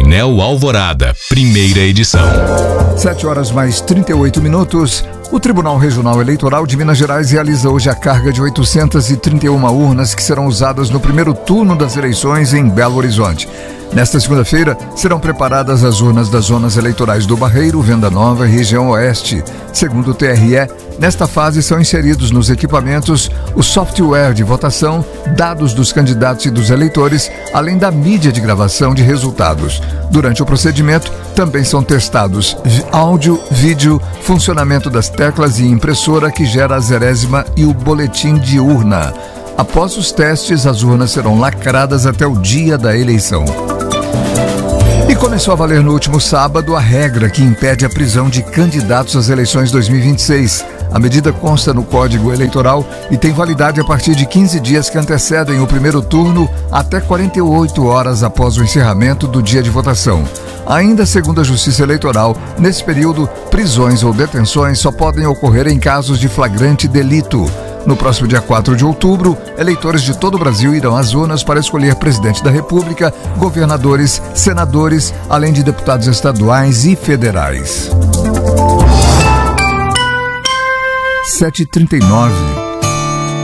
Painel Alvorada, primeira edição. 7h mais 38. O Tribunal Regional Eleitoral de Minas Gerais realiza hoje a carga de 831 urnas que serão usadas no primeiro turno das eleições em Belo Horizonte. Nesta segunda-feira, serão preparadas as urnas das zonas eleitorais do Barreiro, Venda Nova e região Oeste. Segundo o TRE, nesta fase são inseridos nos equipamentos o software de votação, dados dos candidatos e dos eleitores, além da mídia de gravação de resultados. Durante o procedimento, também são testados áudio, vídeo, funcionamento das teclas e impressora que gera a zerésima e o boletim de urna. Após os testes, as urnas serão lacradas até o dia da eleição. E começou a valer no último sábado a regra que impede a prisão de candidatos às eleições 2026. A medida consta no Código Eleitoral e tem validade a partir de 15 dias que antecedem o primeiro turno até 48 horas após o encerramento do dia de votação. Ainda segundo a Justiça Eleitoral, nesse período, prisões ou detenções só podem ocorrer em casos de flagrante delito. No próximo dia 4 de outubro, eleitores de todo o Brasil irão às urnas para escolher presidente da República, governadores, senadores, além de deputados estaduais e federais. 7h39.